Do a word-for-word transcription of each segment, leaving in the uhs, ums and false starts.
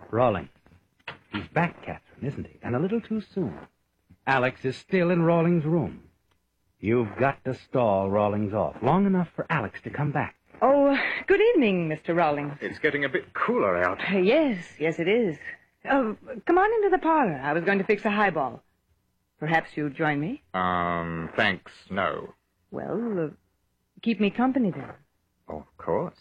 Rawlings. He's back, Catherine, isn't he? And a little too soon. Alex is still in Rawlings' room. You've got to stall Rawlings off long enough for Alex to come back. Oh, good evening, Mister Rawlings. It's getting a bit cooler out. Uh, yes, yes, it is. Oh, come on into the parlor. I was going to fix a highball. Perhaps you'll join me? Um, thanks, no. Well, uh, keep me company then. Of course.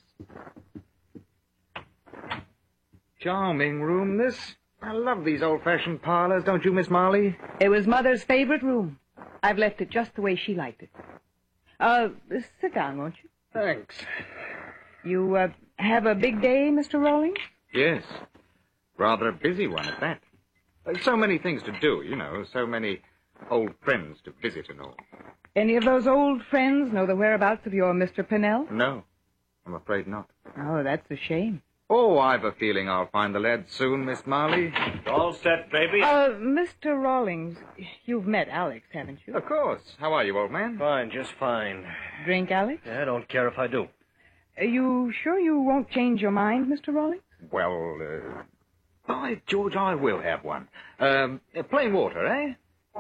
Charming room, this. I love these old-fashioned parlors, don't you, Miss Marley? It was Mother's favorite room. I've left it just the way she liked it. Uh, sit down, won't you? Thanks. You, uh, have a big day, Mister Rawlings? Yes. Rather a busy one at that. There's so many things to do, you know, so many old friends to visit and all. Any of those old friends know the whereabouts of your Mister Pennell? No, I'm afraid not. Oh, that's a shame. Oh, I've a feeling I'll find the lad soon, Miss Marley. All set, baby? Uh, Mister Rawlings, you've met Alex, haven't you? Of course. How are you, old man? Fine, just fine. Drink, Alex? I don't care if I do. Are you sure you won't change your mind, Mister Rawlings? Well, uh... by George, I will have one. Um, uh, plain water, eh?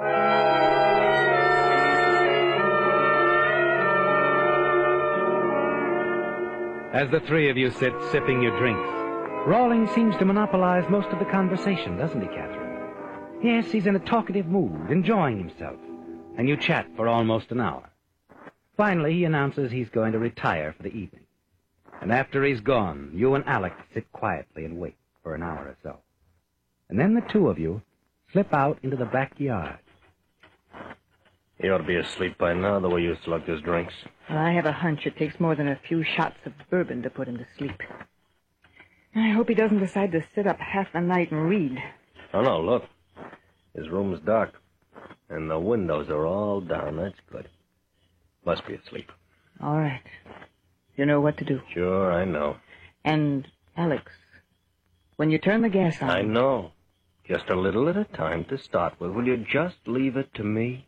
As the three of you sit sipping your drinks, Rawlings seems to monopolize most of the conversation, doesn't he, Catherine? Yes, he's in a talkative mood, enjoying himself, and you chat for almost an hour. Finally, he announces he's going to retire for the evening. And after he's gone, you and Alex sit quietly and wait for an hour or so. And then the two of you slip out into the backyard. He ought to be asleep by now, the way you slug his drinks. Well, I have a hunch it takes more than a few shots of bourbon to put him to sleep. I hope he doesn't decide to sit up half the night and read. Oh, no, look. His room's dark, and the windows are all down. That's good. Must be asleep. All right. You know what to do. Sure, I know. And, Alex, when you turn the gas on... I know. Just a little at a time to start with. Will you just leave it to me?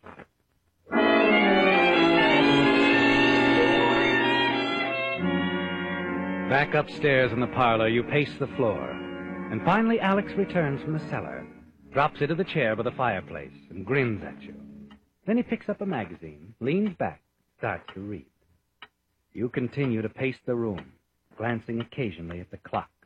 Back upstairs in the parlor, you pace the floor. And finally, Alex returns from the cellar, drops into the chair by the fireplace, and grins at you. Then he picks up a magazine, leans back, starts to read. You continue to pace the room, glancing occasionally at the clock.